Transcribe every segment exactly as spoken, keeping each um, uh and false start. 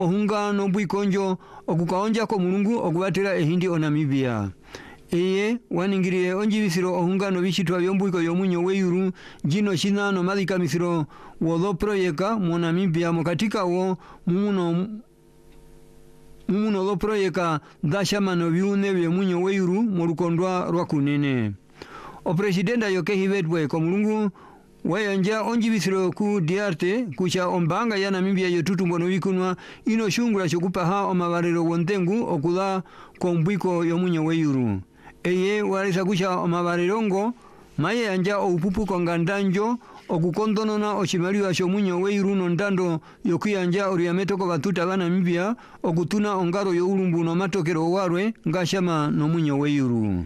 ohungano bwikonjo okukaonja ko mulungu okubatera ehindi o Namibia. Eye waningiriye onjibisiro ohungano bishitwa byombuiko yomunyo weyuru jino shinano madhikamisiro wodho proyeka mu Namibia mukatika wo mumuno mumuno dho proyeka dashamano byune byomunyo weyuru mu lukondwa lwa kunene. O presidenta yoke hibetwe ko mulungu wayanja onjibisiro ku diarte kucha ombanga ya Namibia yotutu mbono bikunwa ino shungula shokupaha omabarero wontengu okuda kombwiko yomunyo weyuru. Eye warisa kucha omabarerongo maye anja oupupu kongandanjo okukondonona oshimaliwa shomunyo weyuru nondando yokuyanja oriameto ko batuta ba Namibia okutuna ongaro yo ulumbu no matokero warwe ngashama no munyo weyuru.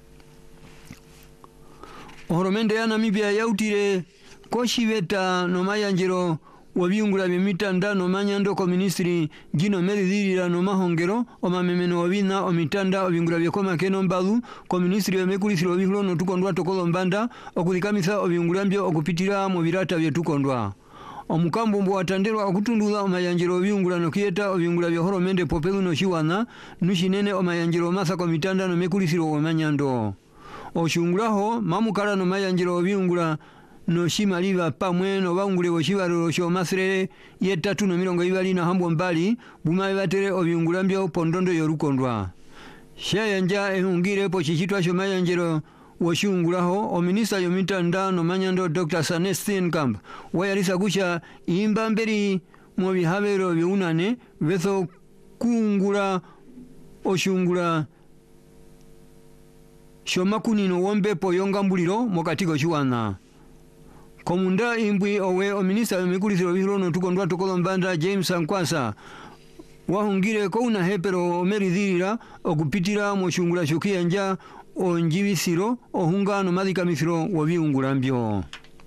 Oromende ya Namibia yautire koshibeta no mayanjiro wabiungula bimitanda no manyando ko ministry jino meridira no mahongero o mamemeno obina o mitanda obingula byekoma keno mbadu ko ministry yomekulisiro bihulo no tukondwa tokolo mbanda okudikamisa obingulambyo okupitira mu birata bye tukondwa. Omukambo mbo watandelwa okutundula omayanjiro obiungula no kieta obingula byo horomende popelu no shiwana nushinene omayanjiro masa ko mitanda no mekulisiro o manyando. Oshungulaho mamukala no mayanjiro obiungula no shimaliba pamwe no baungule boshibariro sho masere yetatu no mirongo ibali na hambo mbali bumaye batere obiungulambyo pondondo yorukondwa. Shayanja ehungire po chichitwa sho mayanjiro woshungulaho o minista yomitanda no manyando Doctor Sanestin Camp wayalisa kusha imba mberi mu bihabero byunane beso kungula oshungula shomakunino wombe po yongambuliro mokatiko chiwana. Komunda imbwi owe o minista yomikulisiro bihilo no tukondwa tokolo mbanda James Sankwasa wahungire ko una hepero omeridhirira okupitira mu shungula shokiyanja onjibisiro ohungano madhikamisiro wobiungulambyo.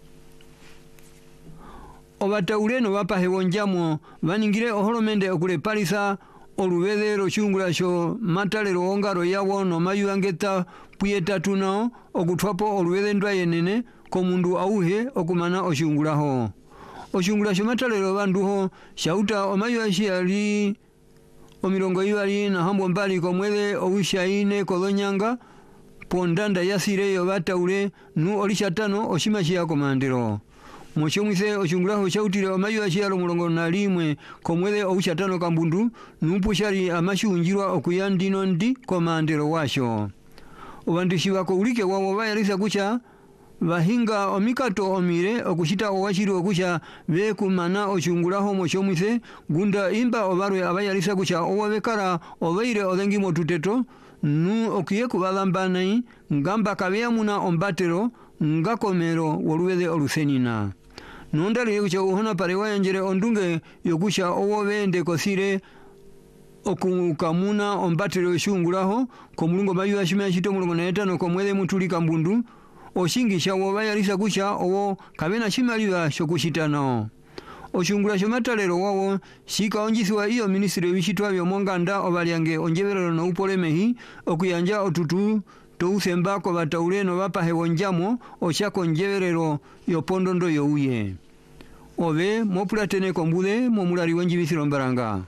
Obatauleno bapahe bonjamo baningire oholomende okule palisa olubede roshungula sho matalero ongaro yawo no mayuangeta puyeta tunao okutwapo olubede ndwa yenene komundu auhe okumana oshungulaho. Oshungula sho matalero banduho shauta omayuashi ali omirongo ibali na hambo mbali komwede owishaine kodonyanga pondanda yasire yo bataule nu olishatano oshimashia komandero. Moshomwise oshungulaho shautire omayuashi alo mulongo na limwe komwede owishatano kambundu nupushari amashunjirwa okuyandino ndi komandero washo. Obandishi bako ulike wawo bayalisa kucha bahinga omikato omire okushita owashiri okusha bekumana oshungulaho moshomwise gunda imba obarwe abayalisa kucha owabekara obeire odengi motuteto nu okiye kubalambana ngamba kabeyamuna ombatero ngakomero wolubede olusenina. Nondale kucha uhona parewa yanjere ondunge yokusha owobende kosire okukamuna ombatero shungulaho komulungo bayu ashime ashito mulungo na etano komwede mutulika mbundu oshingisha wobayalisa kusha owo kabena shimaliwa shokushitano. Oshungula shomatalero wawo shika onjisiwa iyo ministry bishitwa byomonganda obalyange onjeberero no upolemehi okuyanja otutu tousemba ko bataule no bapahe bonjamo oshako njeberero yopondondo youye. Obe mopulatene kombude momulari wenjibisiro mbaranga.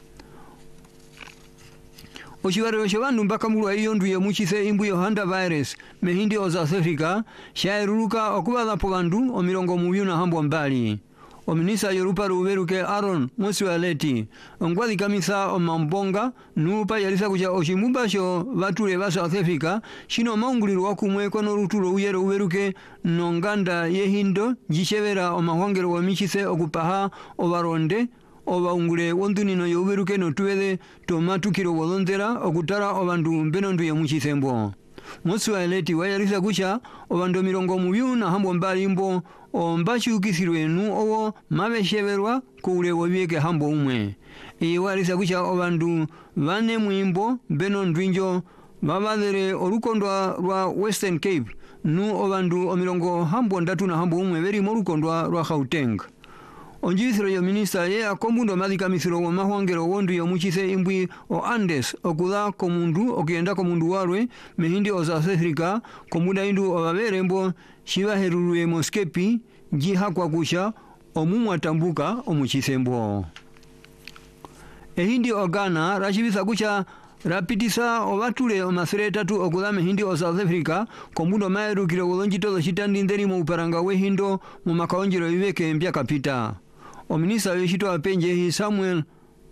Oshibariro shobandu mpaka mulwa iyo nduye muchise imbu yohanda virus mehindi o South Africa shairuruka okubala po bandu omirongo mubiu na hambo mbali. O minisa yorupa ruberuke Aaron Mosweleti ongwadi kamisa o mambonga nupa yalisa kucha oshimumba sho batule ba South Africa shino maunguliro wakumwe kono rutulo uyero uberuke nonganda yehindo jishebera o mahwangero wa michise okupaha o baronde obaungule wondunino yoberuke no tuwede tomatukiro wolondera okutara obandu mbenondu ya muchisembo. Mosweleti wayalisa kucha obandu mirongo mubiu na hambo mbali mbo ombashukisirwe nu owo mabesheberwa kuule wobieke hambo umwe. Iye wayalisa kucha obandu bane muimbo benondwinjo babadere olukondwa lwa Western Cape nu obandu omirongo hambo ndatu na hambo umwe beri molukondwa lwa Gauteng. Onjibisiro yo minista ye akombundo madhikamisiro wa mahwangero wondu yo muchise imbwi o Andes okuda komundu okienda komundu warwe mehindi o South Africa komuda indu o baberembo shiba herurue moskepi jiha kwa kusha omumwa tambuka omuchisembo. ehindi ogana rashibisa kucha rapitisa ovatule omasere tatu okudame hindi o South Africa kombundo maeru kile ulonjito shitandi nderi mu uparanga we hindo mu makaonjero ibeke mbya kapita ominisa yeshito apenje hi Samuel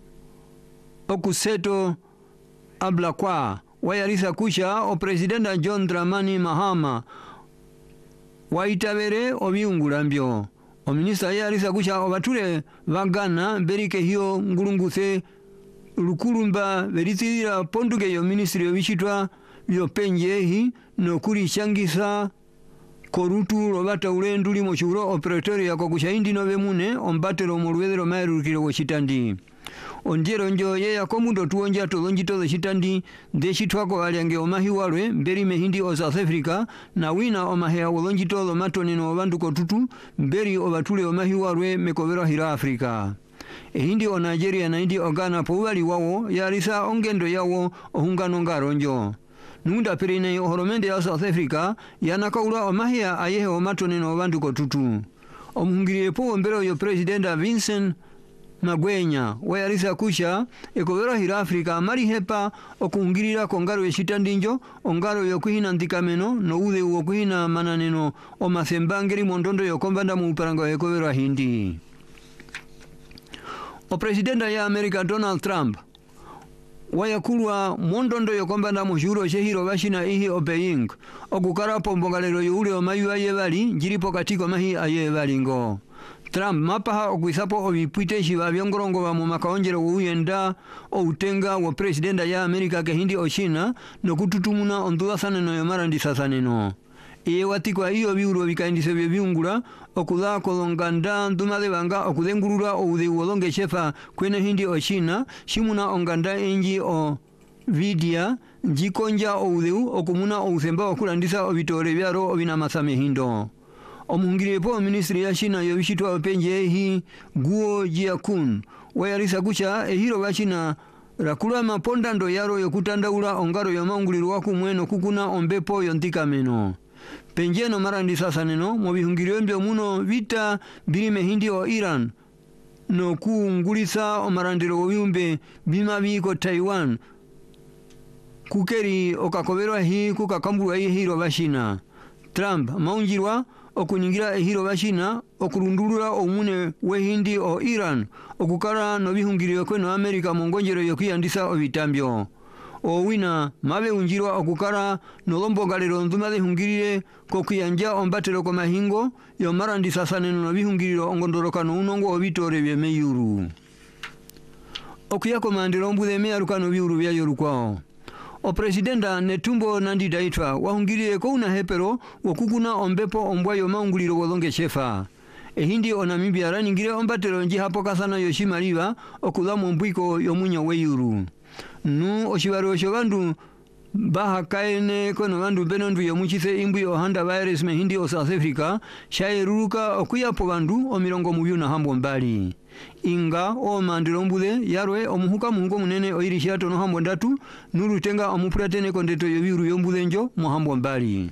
Okuseto Ablakwa wayarisa kusha o presidenta John Dramani Mahama waitabere obiungulambyo ominisa yarisa kusha ovatule vagana berike hiyo ngulunguse lukulumba veritira ponduge yo ministry yobishitwa yo penjehi no kuri changisa korutu robata ulendu limo churo operatori yako kushaindi no bemune ombatero mu rwedero mairukiro wo chitandi onjero njo ye yakomundo tuonja tolonjito zo chitandi deshitwako alyange omahi walwe mberi mehindi o South Africa na wina omahea wolonjito lo matoni no bandu ko tutu mberi obatule omahi walwe mekovera hira Afrika ehindi o Nigeria na hindi ogana powali wawo yarisa ongendo yawo ohungano ngaronjo nunda perine ohoromende ya South Africa yanakaula omahia ayehe omatoni no bandu ko tutu omuhungiriye po mbero yo president Vincent Magwenya wayarisa kusha ekovera hira Afrika mari hepa okungirira kongaro yeshitandinjo ongaro yokuhina ndikameno no ude wokuhina mananeno omasembangeri mondondo yokombanda mu uparanga ekovera hindi o presidenta ya America Donald Trump wayakulwa mondondo yokombanda mu juro shehiro bashina ihi obeying okukara pombongalero yule omayu ayebali njiripo katiko mahi ayebali ngo Trump mapaha okwisapo obipwite shiba byongorongo ba mu makaonjero uyenda outenga wa presidenta ya America ke hindi o China no kututumuna ondula saneno yomarandi sasaneno iye watikwa iyo biuro bikaindise bye byungura okuda kolonganda ndumale banga okudengurura oude wolonge shefa kwene hindi o China shimuna onganda enji o vidia jikonja oude okumuna ousemba okulandisa obitore byaro obina masame hindo omuhungire po ministry ya China yobishitwa openje hi guo jiakun wayarisa kucha ehiro bachina rakula mapondando yaro yokutandaula ongaro yomanguliro wakumweno kukuna ombepo yontikameno penjeno marandi sasa neno mobihungiriwe mbyo muno vita birime hindi o Iran no kuungulisa omarandiro wiyumbe bima biko Taiwan kukeri okakoberwa hi kukakambulwa hi hiro bashina Trump maunjirwa okuningira ehiro bashina okurundulura omune we hindi o Iran okukara no bihungiriwe kweno America mongonjero yokuyandisa obitambyo owina mabe unjirwa okukara nolombo galero nduma de hungirire kokuyanja ombatero ko mahingo yo marandi sasaneno no bihungiriro ongondorokano unongo obitore bye meyuru okuyako mandiro mbude meyarukano biuru bya yorukwao o presidenta Netumbo Nandi Daitwa wahungirire ko una hepero wokukuna ombepo ombwayo maunguliro wolonge shefa ehindi o Namibia raningire ombatero nji hapo kasana yoshimaliba okudamo mbwiko yomunyo weyuru nu oshibaro shobandu baha kaene kono bandu benondu yomuchise imbu yo handa virus me hindi o South Africa shairuruka okuyapo bandu o mirongo mubyu na hambo mbali inga o mandirombude yarwe omuhuka muhungo munene oirishato no hambo ndatu nuru tenga omupratene kondeto yobiru yombude njo mu hambo mbali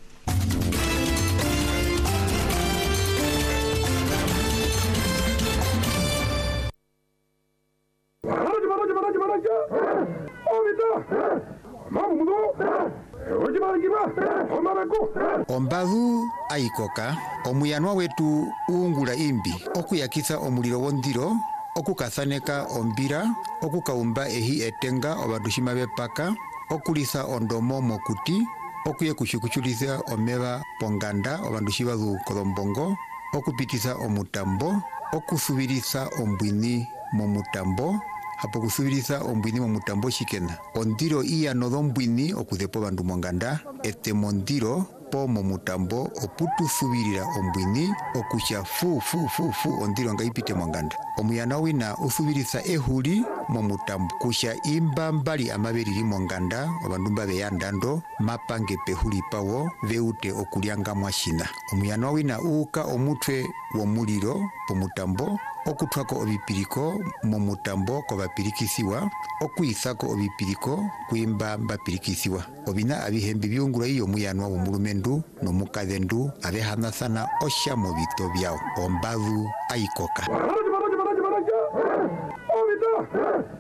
Ombadu aikoka omuyanwa wetu uungula imbi okuyakisa omuliro wondiro okukathaneka ombira okukaumba ehi etenga obandushima bepaka okulisa ondomo mokuti okuye kushikuchulisa omeba ponganda obandushima du kolombongo okupitisa omutambo okusubirisa ombwini momutambo hapo kusubirisa ombwini momutambo shikena ondiro iya nodombwini okudepo bandu monganda ete mondiro po momutambo oputu subirira ombwini okusha fu fu fu fu ondiro ngaipite monganda omuyana wina usubirisa ehuli momutambo kusha imba mbali amaberiri monganda obandumba beyandando mapange pehuli pawo veute okulyanga mwashina omuyana wina uuka omutwe womuliro pomutambo okutwako obipiriko momutambo ko bapirikisiwa okuyisako obipiriko kuimba bapirikisiwa obina abihembi byungura iyo muyanwa womulumendu nomukadendu abehanasana osha mobito byao ombadu aikoka